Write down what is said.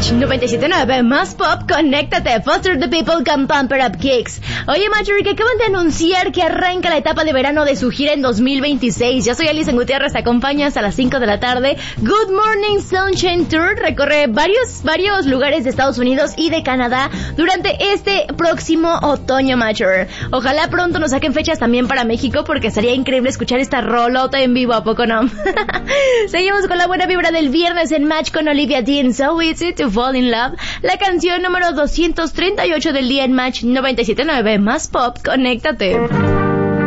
Match 97.9 más pop, conéctate, Foster the People con Pump It Up Kicks. Oye, Marjorie, que acaban de anunciar que arranca la etapa de verano de su gira en 2026. Yo soy Alison Gutiérrez, te acompaña hasta las 5 de la tarde. Good Morning Sunshine Tour recorre varios lugares de Estados Unidos y de Canadá durante este próximo otoño, Marjorie. Ojalá pronto nos saquen fechas también para México, porque sería increíble escuchar esta rolota en vivo, ¿a poco no? Seguimos con la buena vibra del viernes en Match con Olivia Dean, So Easy to Fall in Love, la canción número 238 del día en Match 97.9 más pop, conéctate.